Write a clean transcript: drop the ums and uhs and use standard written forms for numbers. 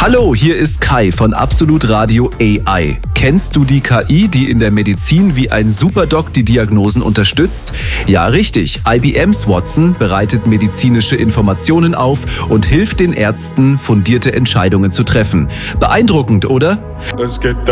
Hallo, hier ist Kai von Absolut Radio AI. Kennst du die KI, die in der Medizin wie ein Superdoc die Diagnosen unterstützt? Ja, richtig. IBM's Watson bereitet medizinische Informationen auf und hilft den Ärzten, fundierte Entscheidungen zu treffen. Beeindruckend, oder? Let's get